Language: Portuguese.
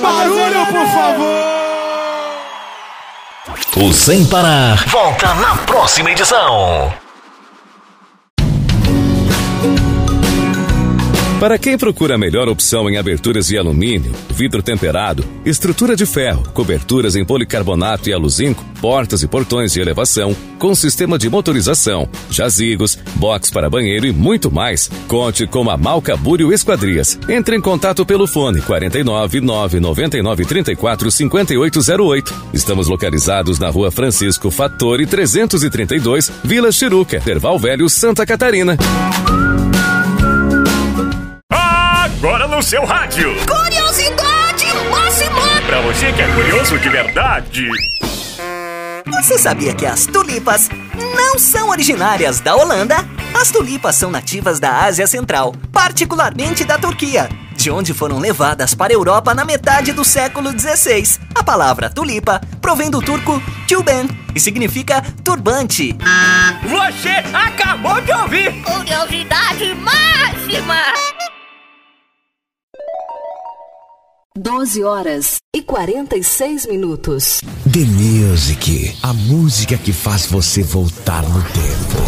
barulho, por favor! O Sem Parar volta na próxima edição. Para quem procura a melhor opção em aberturas de alumínio, vidro temperado, estrutura de ferro, coberturas em policarbonato e aluzinco, portas e portões de elevação, com sistema de motorização, jazigos, box para banheiro e muito mais, conte com a Malca Búrio Esquadrias. Entre em contato pelo fone 49 999 34 5808. Estamos localizados na Rua Francisco Fattori 332, Vila Chiruca, Terval Velho, Santa Catarina. Agora no seu rádio. Curiosidade máxima. Pra você que é curioso de verdade. Você sabia que as tulipas não são originárias da Holanda? As tulipas são nativas da Ásia Central, particularmente da Turquia, de onde foram levadas para a Europa na metade do século XVI. A palavra tulipa provém do turco tülben e significa turbante. Você acabou de ouvir. Curiosidade máxima. 12h46. The Music, a música que faz você voltar no tempo.